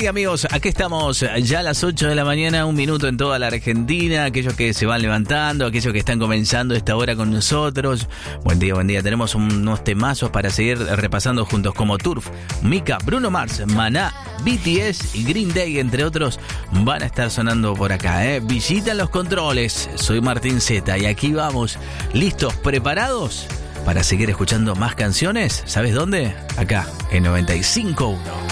día, amigos. Aquí estamos ya a las 8 de la mañana, 1 minuto en toda la Argentina. Aquellos que se van levantando, aquellos que están comenzando esta hora con nosotros. Buen día, buen día. Tenemos unos temazos para seguir repasando juntos como Turf, Mika, Bruno Mars, Maná, BTS y Green Day, entre otros, van a estar sonando por acá. Visitan los controles. Soy Martín Zeta y aquí vamos. ¿Listos? ¿Preparados? Para seguir escuchando más canciones. ¿Sabes dónde? Acá, en 95.1.